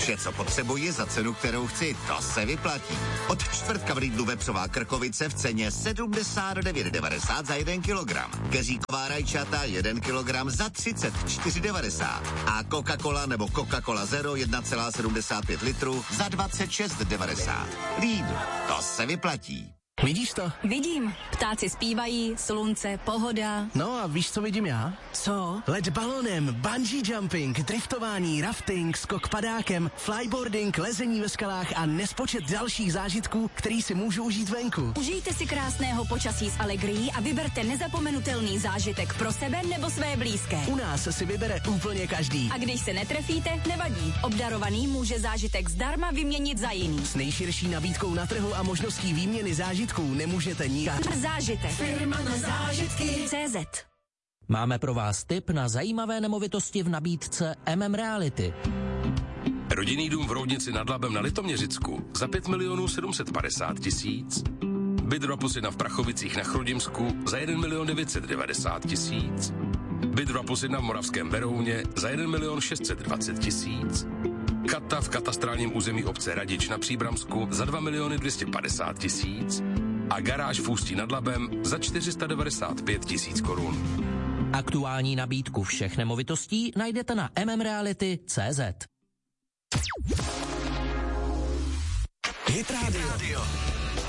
Vše, co potřebuji za cenu, kterou chci, to se vyplatí. Od čtvrtka v Lidlu vepřová krkovice v ceně 79,90 za 1 kilogram. Keříková rajčata 1 kilogram za 34,90. A Coca-Cola nebo Coca-Cola Zero 1,75 litru za 26,90. Lidl, to se vyplatí. Vidíš to? Vidím. Ptáci zpívají, slunce, pohoda. No a víš, co vidím já? Co? Let balonem, bungee jumping, driftování, rafting, skok padákem, flyboarding, lezení ve skalách a nespočet dalších zážitků, který si můžu užít venku. Užijte si krásného počasí s Allegrií a vyberte nezapomenutelný zážitek pro sebe nebo své blízké. U nás si vybere úplně každý. A když se netrefíte, nevadí. Obdarovaný může zážitek zdarma vyměnit za jiný. S nejširší nabídkou na trhu a možností výměny zážitků nemůžete nikdy. Zážitek. Firma na zážitky. CZ. Máme pro vás tip na zajímavé nemovitosti v nabídce Reality. Rodinný dům v Roudnici nad Labem na Litoměřicku za 5 750 000. Byt 2 plus 1 v Prachovicích na Chrudimsku za 1 990 000. Byt 2 plus 1 v Moravském Berouně za 1 620 000. Chata v katastrálním území obce Radič na Příbramsku za 2 250 000 a garáž v Ústí nad Labem za 495 000 korun. Aktuální nabídku všech nemovitostí najdete na mmreality.cz. Hit Radio.